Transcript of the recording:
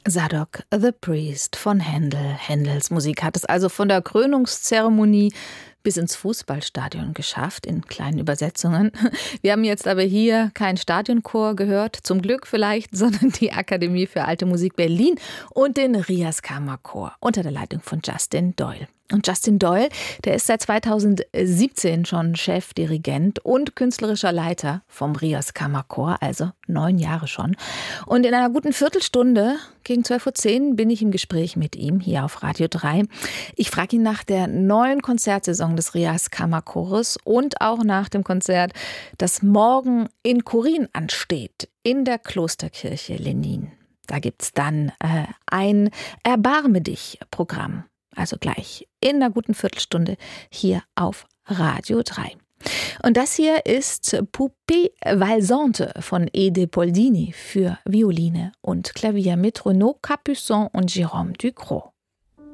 Zadok the Priest von Händel. Händels Musik hat es also von der Krönungszeremonie bis ins Fußballstadion geschafft, in kleinen Übersetzungen. Wir haben jetzt aber hier keinen Stadionchor gehört, zum Glück vielleicht, sondern die Akademie für Alte Musik Berlin und den Rias Kammerchor unter der Leitung von Justin Doyle. Und Justin Doyle, der ist seit 2017 schon Chefdirigent und künstlerischer Leiter vom Rias Kammerchor, also 9 Jahre schon. Und in einer guten Viertelstunde, gegen 12:10 Uhr, bin ich im Gespräch mit ihm hier auf Radio 3. Ich frage ihn nach der neuen Konzertsaison des Rias Kammerchores und auch nach dem Konzert, das morgen in Chorin ansteht, in der Klosterkirche Lenin. Da gibt's dann ein Erbarme dich-Programm. Also gleich in einer guten Viertelstunde hier auf Radio 3. Und das hier ist Poupée Valsante von Ede Poldini für Violine und Klavier mit Renaud Capuçon und Jérôme Ducrot.